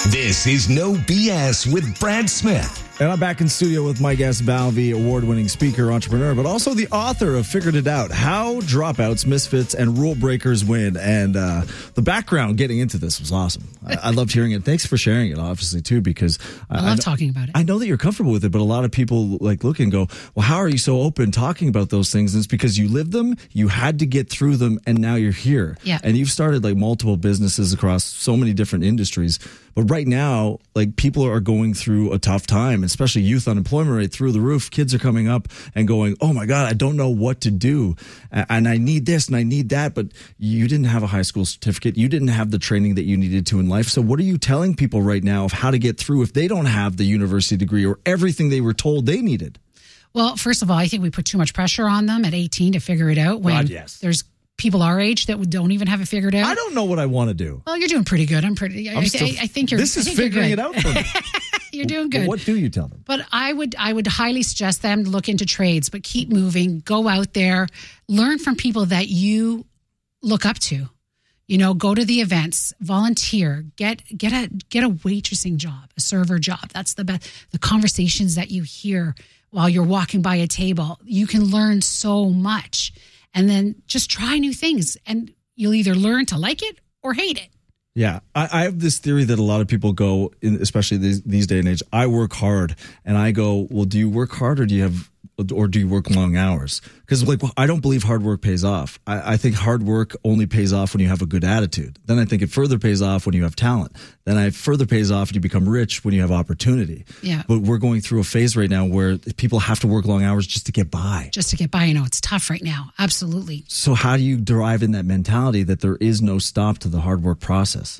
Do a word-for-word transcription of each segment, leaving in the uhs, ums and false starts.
This is No B S with Brad Smith. And I'm back in studio with my guest, Val V, award-winning speaker, entrepreneur, but also the author of Figured It Out, How Dropouts, Misfits, and Rule Breakers Win. And uh, the background getting into this was awesome. I, I loved hearing it. Thanks for sharing it, obviously, too, because... I, I love I, talking about it. I know that you're comfortable with it, but a lot of people like look and go, well, how are you so open talking about those things? And it's because you lived them, you had to get through them, and now you're here. Yeah. And you've started like multiple businesses across so many different industries. But right now, like people are going through a tough time, especially youth unemployment rate through the roof. Kids are coming up and going, oh my God, I don't know what to do. And I need this and I need that. But you didn't have a high school certificate. You didn't have the training that you needed to in life. So what are you telling people right now of how to get through if they don't have the university degree or everything they were told they needed? Well, first of all, I think we put too much pressure on them at eighteen to figure it out when God, yes. there's people our age that don't even have it figured out. I don't know what I want to do. Well, you're doing pretty good. I'm pretty. I'm I, still, I, I think you're. This is figuring it out for me. You're doing good. Well, what do you tell them? But I would, I would highly suggest them to look into trades, but keep moving. Go out there, learn from people that you look up to. You know, go to the events, volunteer, get get a get a waitressing job, a server job. That's the best. The conversations that you hear while you're walking by a table, you can learn so much. And then just try new things, and you'll either learn to like it or hate it. Yeah, I, I have this theory that a lot of people go, in, especially these, these day and age, I work hard. And I go, well, do you work hard or do you have, or do you work long hours? Because like, well, I don't believe hard work pays off. I, I think hard work only pays off when you have a good attitude. Then I think it further pays off when you have talent. Then it further pays off and you become rich when you have opportunity. Yeah. But we're going through a phase right now where people have to work long hours just to get by. Just to get by. You know, it's tough right now. Absolutely. So how do you derive in that mentality that there is no stop to the hard work process?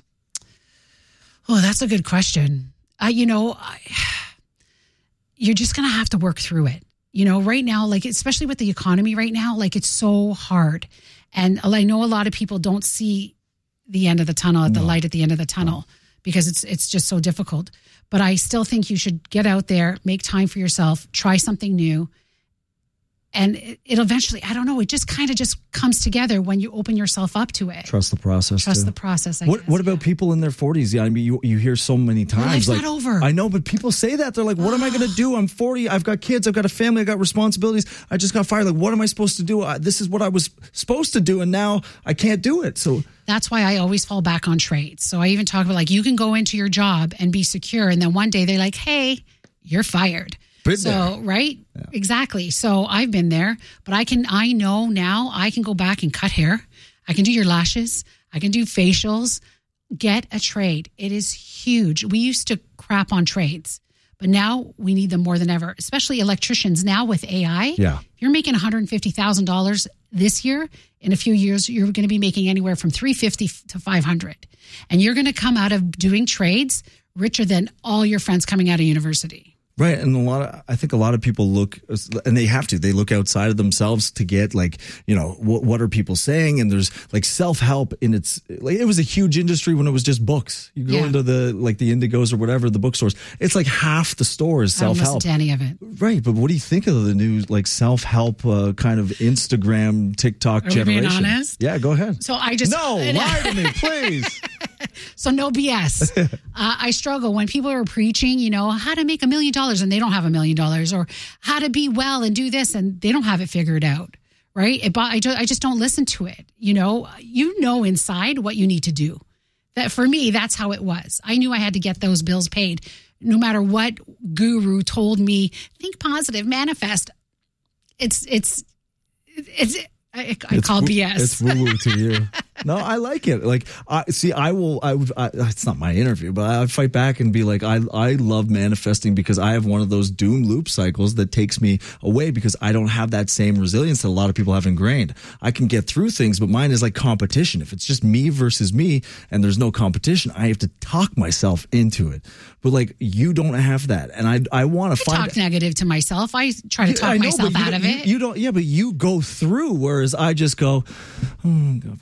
Oh, that's a good question. Uh, you know, I, you're just going to have to work through it. You know, right now, like, especially with the economy right now, like it's so hard. And I know a lot of people don't see the end of the tunnel, the no. light at the end of the tunnel, no. because it's it's just so difficult. But I still think you should get out there, make time for yourself, try something new. And it, it eventually, I don't know, it just kind of just comes together when you open yourself up to it. Trust the process. Trust too. the process, I what, guess. What about yeah. people in their forties? Yeah, I mean, you, you hear so many times. Your life's like, not over. I know, but people say that. They're like, what am I going to do? I'm forty. I've got kids. I've got a family. I've got responsibilities. I just got fired. Like, what am I supposed to do? I, this is what I was supposed to do, and now I can't do it. So that's why I always fall back on trades. So I even talk about, like, you can go into your job and be secure, and then one day they're like, hey, you're fired. Been so, there. right? Yeah. Exactly. So I've been there, but I can, I know now I can go back and cut hair. I can do your lashes. I can do facials. Get a trade. It is huge. We used to crap on trades, but now we need them more than ever, especially electricians. Now with A I, yeah. if you're making one hundred fifty thousand dollars this year, in a few years, you're going to be making anywhere from three hundred fifty thousand to five hundred thousand. And you're going to come out of doing trades richer than all your friends coming out of university. Right. And a lot of, I think a lot of people look, and they have to, they look outside of themselves to get like, you know, what, what are people saying? And there's like self-help in its, like it was a huge industry when it was just books. You go yeah. into the, like the Indigos or whatever, the bookstores. It's like half the store is self-help. I don't listen to any of it. Right. But what do you think of the new like self-help uh, kind of Instagram, TikTok are generation? Are we being honest? Yeah, go ahead. So I just. No, lie to me, please. So no B S. uh, I struggle when people are preaching, you know, how to make a million dollars and they don't have a million dollars, or how to be well and do this and they don't have it figured out, right? It, I, just, I just don't listen to it. You know, you know inside what you need to do. That for me, that's how it was. I knew I had to get those bills paid. No matter what guru told me, think positive, manifest. It's, it's, it's, I, I it's, call B S. It's woo-woo to you. No, I like it. Like, I see, I will, I would, I, it's not my interview, but I would fight back and be like, I, I love manifesting because I have one of those doom loop cycles that takes me away because I don't have that same resilience that a lot of people have ingrained. I can get through things, but mine is like competition. If it's just me versus me and there's no competition, I have to talk myself into it. But like, you don't have that. And I, I want to find. I talk negative to myself. I try to talk I know, myself out of you, it. You don't, yeah, but you go through, whereas I just go, oh, God,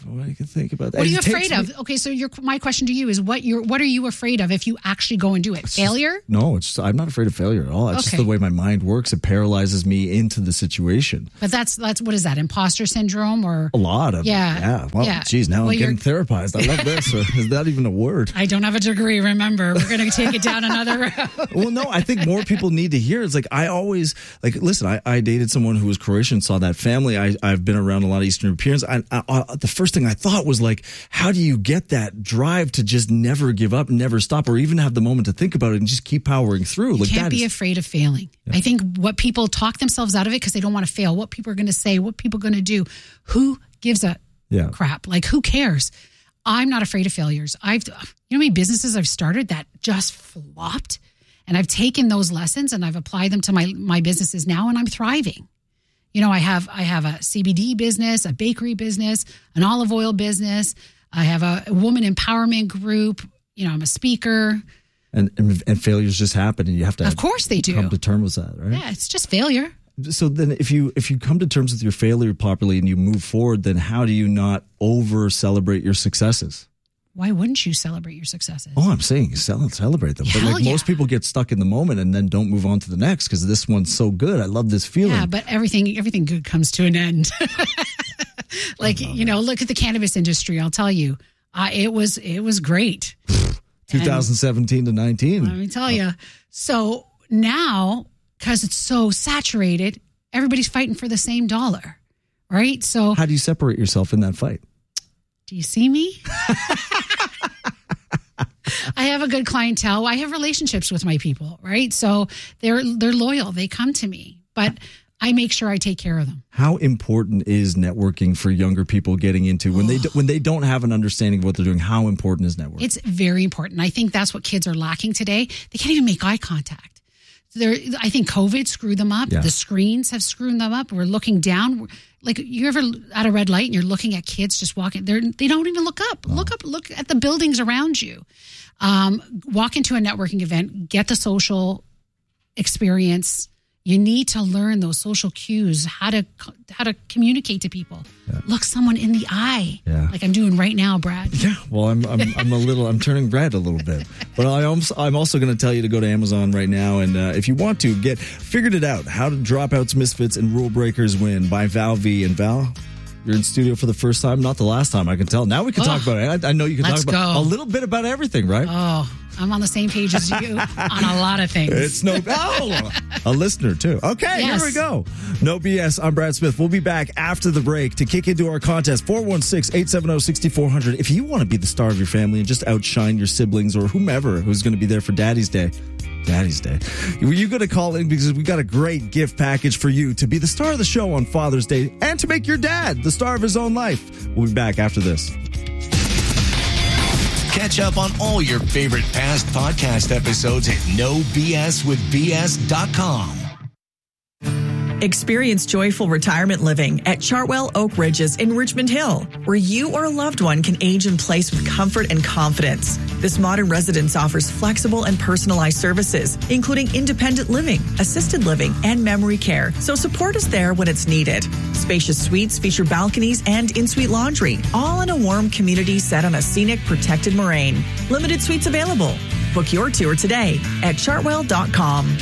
think about that. What are you It afraid takes of? Okay, so your my question to you is what you're what are you afraid of if you actually go and do it? Failure? Just, no, it's I'm not afraid of failure at all. It's Okay. just the way my mind works. It paralyzes me into the situation. But that's that's what is that? Imposter syndrome or A lot of Yeah. it. Yeah. Well, Yeah. geez, now Well, I'm getting you're- therapized. I love this. Is that even a word? I don't have a degree, remember. We're going to take it down another road. Well, no, I think more people need to hear. It's like I always like. Listen, I, I dated someone who was Croatian, saw that family. I, I've been around a lot of Eastern Europeans. I, I, I, the first thing I thought was like, how do you get that drive to just never give up, never stop, or even have the moment to think about it and just keep powering through? You Like can't that be is, afraid of failing. I think what people talk themselves out of it because they don't want to fail. What people are going to say, what people are going to do. Who gives a Yeah. crap? Like, who cares? I'm not afraid of failures. I've, you know how many businesses I've started that just flopped? And I've taken those lessons and I've applied them to my, my businesses now and I'm thriving. You know, I have, I have a C B D business, a bakery business, an olive oil business. I have a, a woman empowerment group. You know, I'm a speaker. and, and and failures just happen, and you have to Of course they do. come to terms with that, right? Yeah, it's just failure. So then, if you if you come to terms with your failure properly and you move forward, then how do you not over celebrate your successes? Why wouldn't you celebrate your successes? Oh, I'm saying cel- celebrate them. But Hell like most yeah. people get stuck in the moment and then don't move on to the next because this one's so good. I love this feeling. Yeah, but everything everything good comes to an end. Like, you know, look at the cannabis industry. I'll tell you, uh, it was it was great. twenty seventeen to nineteen. Let me tell you. So now, because it's so saturated, everybody's fighting for the same dollar, right? So, How do you separate yourself in that fight? do you see me? I have a good clientele. I have relationships with my people, right? So they're they're loyal. They come to me, but I make sure I take care of them. How important is networking for younger people getting into when they do, when they don't have an understanding of what they're doing? How important is networking? It's very important. I think that's what kids are lacking today. They can't even make eye contact. They're, I think COVID screwed them up. Yeah. The screens have screwed them up. We're looking down. Like, you ever at a red light and you're looking at kids just walking? They're, they don't even look up. Oh. Look up. Look at the buildings around you. Um, walk into a networking event. Get the social experience. You need to learn those social cues, how to how to communicate to people. Yeah. Look someone in the eye, Yeah. like I'm doing right now, Brad. Yeah, well, I'm I'm I'm a little I'm turning red a little bit, but I also, I'm also going to tell you to go to Amazon right now, and uh, if you want to get figured it out, How to Dropouts, Misfits, and Rule Breakers Win by Val V. And Val, you're in studio for the first time, not the last time. I can tell. Now we can Oh, talk about it. I, I know you can let's talk about go. a little bit about everything, right? Oh, I'm on the same page as you on a lot of things. It's no oh, a listener too. Okay, Yes. here we go. No B S. I'm Brad Smith. We'll be back after the break to kick into our contest. four one six, eight seven zero, six four zero zero. If you want to be the star of your family and just outshine your siblings or whomever who's going to be there for Daddy's Day, Daddy's Day, were you going to call in because we got a great gift package for you to be the star of the show on Father's Day and to make your dad the star of his own life. We'll be back after this. Catch up on all your favorite past podcast episodes at no b s with b s dot com. Experience joyful retirement living at Chartwell Oak Ridges in Richmond Hill, where you or a loved one can age in place with comfort and confidence. This modern residence offers flexible and personalized services, including independent living, assisted living, and memory care, so support is there when it's needed. Spacious suites feature balconies and in-suite laundry, all in a warm community set on a scenic, protected moraine. Limited suites available. Book your tour today at chartwell dot com.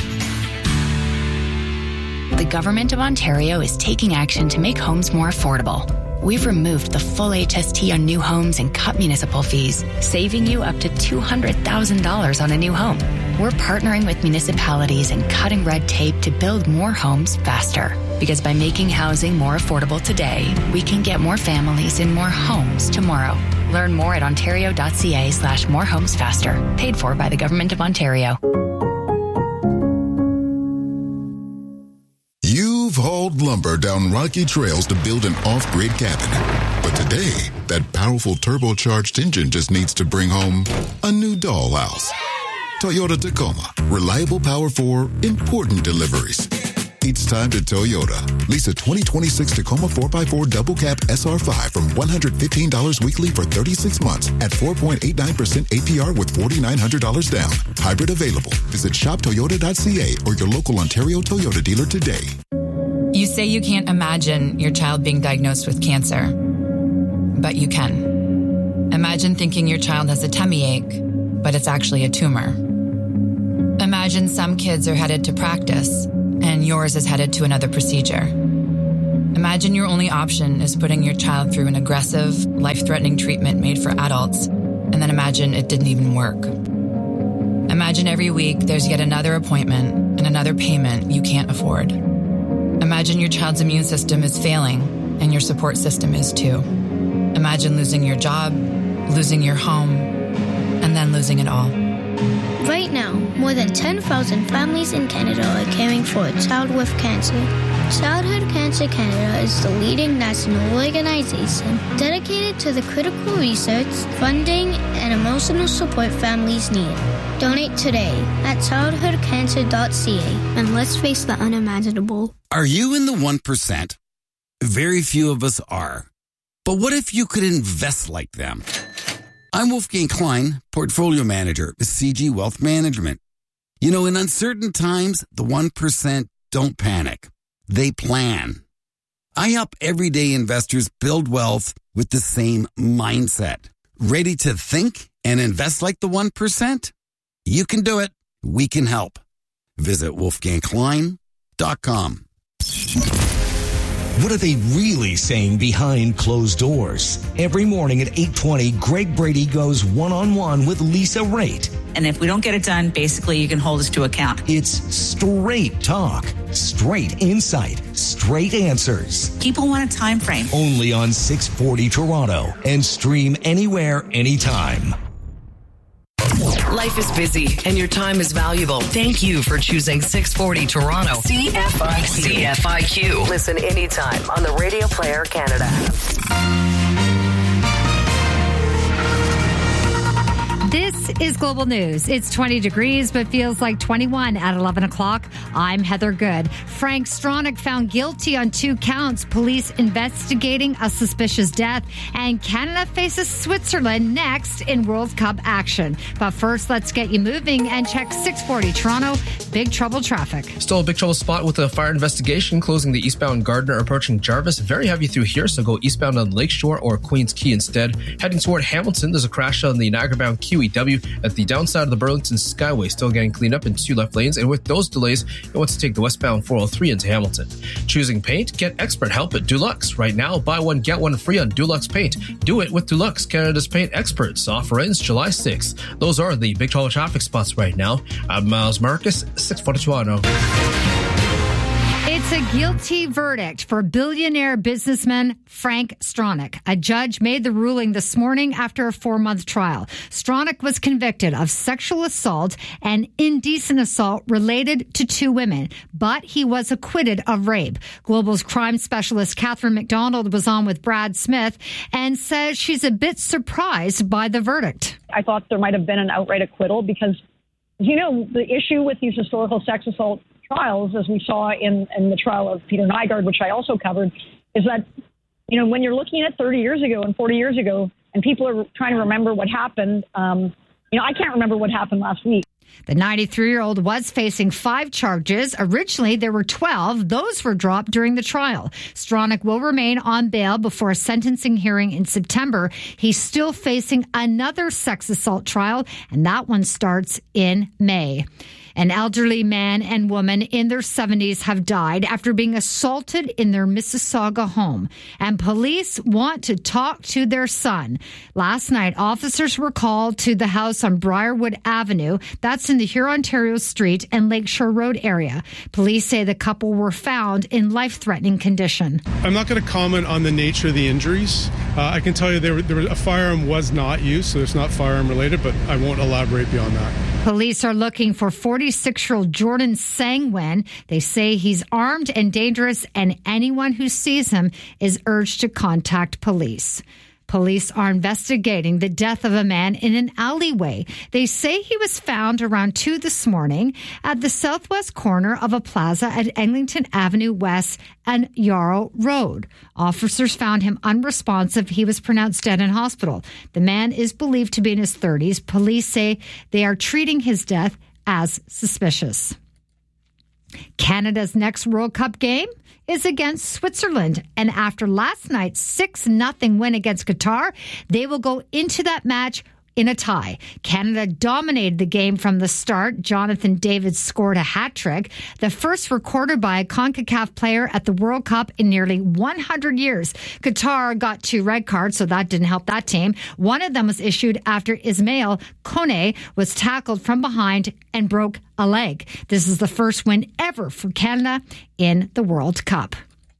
The Government of Ontario is taking action to make homes more affordable. We've removed the full H S T on new homes and cut municipal fees, saving you up to two hundred thousand dollars on a new home. We're partnering with municipalities and cutting red tape to build more homes faster. Because by making housing more affordable today, we can get more families in more homes tomorrow. Learn more at ontario.ca slash more homes faster. Paid for by the Government of Ontario. You've hauled lumber down rocky trails to build an off-grid cabin. But today, that powerful turbocharged engine just needs to bring home a new dollhouse. Toyota Tacoma. Reliable power for important deliveries. It's time to Toyota. Lease a twenty twenty-six Tacoma four by four double cab S R five from one hundred fifteen dollars weekly for thirty-six months at four point eight nine percent A P R with four thousand nine hundred dollars down. Hybrid available. Visit shop toyota dot c a or your local Ontario Toyota dealer today. You say you can't imagine your child being diagnosed with cancer, but you can. Imagine thinking your child has a tummy ache, but it's actually a tumor. Imagine some kids are headed to practice, and yours is headed to another procedure. Imagine your only option is putting your child through an aggressive, life-threatening treatment made for adults, and then imagine it didn't even work. Imagine every week there's yet another appointment and another payment you can't afford. Imagine your child's immune system is failing, and your support system is too. Imagine losing your job, losing your home, and then losing it all. Right now, more than ten thousand families in Canada are caring for a child with cancer. Childhood Cancer Canada is the leading national organization dedicated to the critical research, funding, and emotional support families need. Donate today at childhood cancer dot c a and let's face the unimaginable. Are you in the one percent? Very few of us are. But what if you could invest like them? I'm Wolfgang Klein, Portfolio Manager with C G Wealth Management. You know, in uncertain times, the one percent don't panic. They plan. I help everyday investors build wealth with the same mindset. Ready to think and invest like the one percent? You can do it. We can help. Visit wolfgang klein dot com. What are they really saying behind closed doors? Every morning at eight twenty, Greg Brady goes one-on-one with Lisa Raitt. And if we don't get it done, basically you can hold us to account. It's straight talk, straight insight, straight answers. People want a time frame. Only on six forty Toronto and stream anywhere, anytime. Life is busy and your time is valuable. Thank you for choosing six forty Toronto. C F I Q. C F I Q. Listen anytime on the Radio Player Canada app. This is Global News. It's twenty degrees, but feels like twenty-one at eleven o'clock. I'm Heather Good. Frank Stronach found guilty on two counts. Police investigating a suspicious death. And Canada faces Switzerland next in World Cup action. But first, let's get you moving and check six forty Toronto. Big trouble traffic. Still a big trouble spot with a fire investigation closing the eastbound Gardner approaching Jarvis. Very heavy through here, so go eastbound on Lakeshore or Queens Quay instead. Heading toward Hamilton, there's a crash on the Niagara-bound Q E W at the downside of the Burlington Skyway, still getting cleaned up in two left lanes. And with those delays, you want to take the westbound four oh three into Hamilton. Choosing paint? Get expert help at Dulux. Right now, buy one, get one free on Dulux Paint. Do it with Dulux, Canada's paint experts. Offer ends July sixth. Those are the big trouble traffic spots right now. I'm Miles Marcus, six forty Toronto. It's a guilty verdict for billionaire businessman Frank Stronach. A judge made the ruling this morning after a four-month trial. Stronach was convicted of sexual assault and indecent assault related to two women, but he was acquitted of rape. Global's crime specialist Catherine McDonald was on with Brad Smith and says she's a bit surprised by the verdict. I thought there might have been an outright acquittal because, you know, the issue with these historical sex assault trials, as we saw in, in the trial of Peter Nygard, which I also covered, is that, you know, when you're looking at thirty years ago and forty years ago, and people are trying to remember what happened, um, you know, I can't remember what happened last week. The ninety-three-year-old was facing five charges. Originally, there were twelve. Those were dropped during the trial. Stronach will remain on bail before a sentencing hearing in September. He's still facing another sex assault trial, and that one starts in May. An elderly man and woman in their seventies have died after being assaulted in their Mississauga home, and police want to talk to their son. Last night, officers were called to the house on Briarwood Avenue. That's in the Hurontario Street and Lakeshore Road area. Police say the couple were found in life-threatening condition. I'm not going to comment on the nature of the injuries. Uh, I can tell you there, there a firearm was not used, so it's not firearm related, but I won't elaborate beyond that. Police are looking for forty-six-year-old Jordan Sangwen. They say he's armed and dangerous, and anyone who sees him is urged to contact police. Police are investigating the death of a man in an alleyway. They say he was found around two this morning at the southwest corner of a plaza at Eglinton Avenue West and Yarrow Road. Officers found him unresponsive. He was pronounced dead in hospital. The man is believed to be in his thirties. Police say they are treating his death as suspicious. Canada's next World Cup game is against Switzerland. And after last night's six nothing win against Qatar, they will go into that match in a tie. Canada dominated the game from the start. Jonathan David scored a hat trick, the first recorded by a CONCACAF player at the World Cup in nearly one hundred years. Qatar got two red cards, so that didn't help that team. One of them was issued after Ismail Kone was tackled from behind and broke a leg. This is the first win ever for Canada in the World Cup.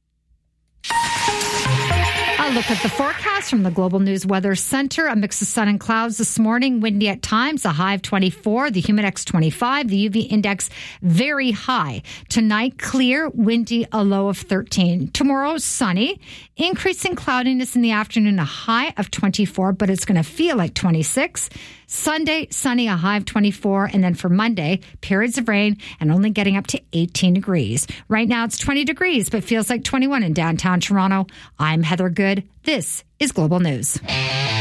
A look at the forecast from the Global News Weather Center. A mix of sun and clouds this morning. Windy at times. A high of twenty-four. The humidex twenty-five. The U V index very high. Tonight, clear, windy, a low of thirteen. Tomorrow, sunny. Increasing cloudiness in the afternoon. A high of twenty-four, but it's going to feel like twenty-six. Sunday, sunny, a high of twenty-four. And then for Monday, periods of rain and only getting up to eighteen degrees. Right now, it's twenty degrees, but feels like twenty-one in downtown Toronto. I'm Heather Good. This is Global News.